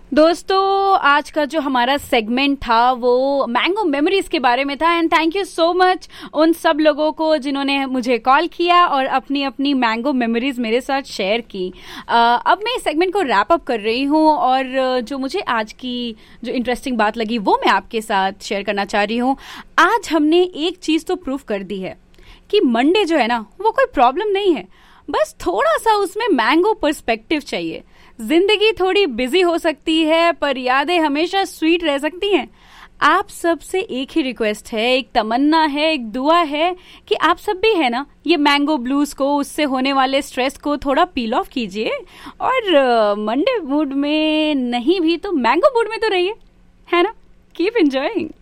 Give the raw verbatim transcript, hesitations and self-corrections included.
दोस्तों, आज का जो हमारा सेगमेंट था वो मैंगो मेमोरीज के बारे में था। And thank you so much उन सब लोगों को जिन्होंने मुझे कॉल किया और अपनी अपनी मैंगो मेमोरीज मेरे साथ शेयर की। uh, अब मैं इस सेगमेंट को रैप अप कर रही हूँ और जो मुझे आज की जो इंटरेस्टिंग बात लगी वो मैं आपके साथ शेयर करना चाह रही हूँ। आज हमने एक चीज़ तो प्रूव कर दी है कि मंडे जो है ना वो कोई प्रॉब्लम नहीं है, बस थोड़ा सा उसमें मैंगो पर्सपेक्टिव चाहिए। जिंदगी थोड़ी बिजी हो सकती है पर यादें हमेशा स्वीट रह सकती हैं। आप सबसे एक ही रिक्वेस्ट है, एक तमन्ना है, एक दुआ है कि आप सब भी है ना ये मैंगो ब्लूज को, उससे होने वाले स्ट्रेस को थोड़ा पील ऑफ कीजिए और मंडे मूड में नहीं भी तो मैंगो मूड में तो रहिए, है ना। Keep enjoying.